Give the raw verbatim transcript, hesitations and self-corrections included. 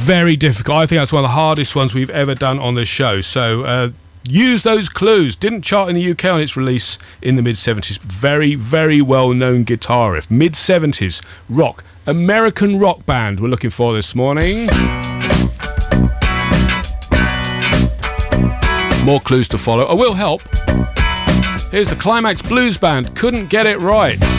very difficult. I think that's one of the hardest ones we've ever done on this show. So uh, use those clues. Didn't chart in the U K on its release in the mid-seventies. Very, very well-known guitar riff. mid-seventies rock. American rock band we're looking for this morning. More clues to follow. I will help. Here's the Climax Blues Band. Couldn't get it right.